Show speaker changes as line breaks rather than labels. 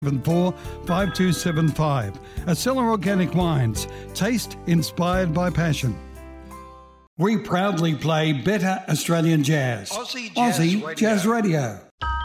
5275. Acela Organic Wines. Taste inspired by passion. We proudly play better Australian jazz.
Aussie Jazz Radio.